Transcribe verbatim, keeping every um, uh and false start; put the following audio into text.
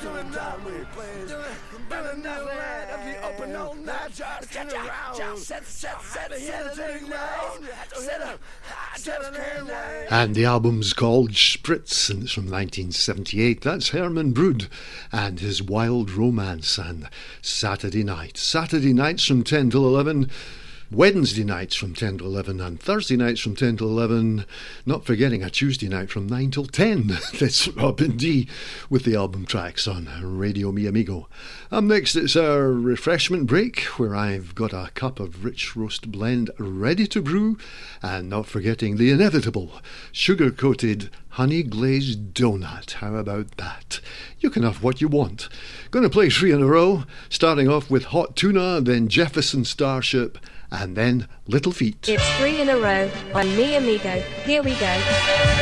doing that we please. Better never let of the open all night. Just get around. Just set, set, set, set it down. Set up. Set it down. And the album's called Spritz, and it's from nineteen seventy-eight. That's Herman Brood and his Wild Romance. And Saturday Night. Saturday nights from ten till eleven. Wednesday nights from ten to eleven, and Thursday nights from ten to eleven, not forgetting a Tuesday night from nine till ten. That's Robin D with the album tracks on Radio Mi Amigo. Up next, it's our refreshment break, where I've got a cup of rich roast blend ready to brew, and not forgetting the inevitable sugar-coated honey glazed donut. How about that? You can have what you want. Going to play three in a row, starting off with Hot Tuna, then Jefferson Starship, and then Little Feet. It's three in a row on Mi Amigo. Here we go.